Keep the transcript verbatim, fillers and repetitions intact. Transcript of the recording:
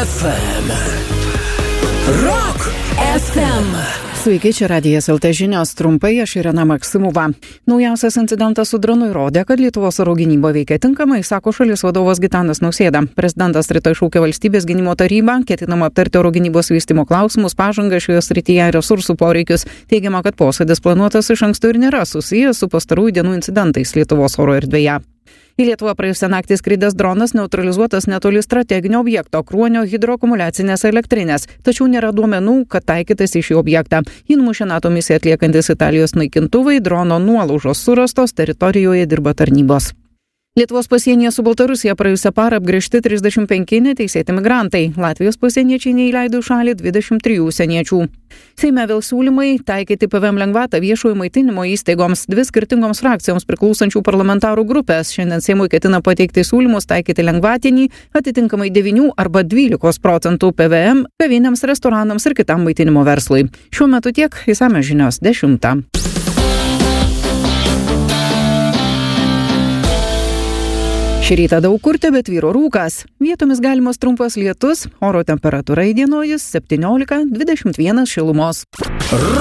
F M. Rock F M. Sveiki, čia Radijas L T žinios, trumpai aš Irena Maksimova. Naujausias incidentas su dronu įrodė, kad Lietuvos oro gynyba veikia tinkamai, sako šalies vadovas Gitanas Nausėda. Prezidentas rytoj šaukia valstybės gynimo tarybą, ketinama aptarti oro gynybos vystymo klausimus, pažangą šioje srityje, resursų poreikius. Teigiama, kad posėdis planuotas iš anksto ir nėra susijęs su pastarųjų dienų incidentais Lietuvos oro erdvėje. Į Lietuvą praėjusią naktį skridęs dronas neutralizuotas netoli strateginio objekto Kruonio hidroakumuliacinės elektrinės, tačiau nėra duomenų, kad taikytas į šį objektą. Jį numušė NATO misiją atliekantis Italijos naikintuvai, drono nuolaužos surastos, teritorijoje dirba tarnybos. Lietuvos pasienyje su Baltarusija praėjusią parą apgręžti trisdešimt penki neteisėti migrantai. Latvijos pasieniečiai neįleido į šalį dvidešimt trijų užsieniečių. Seime vėl siūlymai taikyti P V M lengvatą viešojo maitinimo įstaigoms. Dvi skirtingoms frakcijoms priklausančių parlamentarų grupės šiandien Seimui ketina pateikti siūlymus taikyti lengvatinį, atitinkamai devynių arba dvylikos procentų P V M kavinėms, restoranams ir kitam maitinimo verslui. Šiuo metu tiek, išsamios žinios dešimtą. Šį rytą daug kur tebetvyro rūkas. Vietomis galimas trumpas lietus, oro temperatūra įdienojus septyniolika dvidešimt vienas šilumos.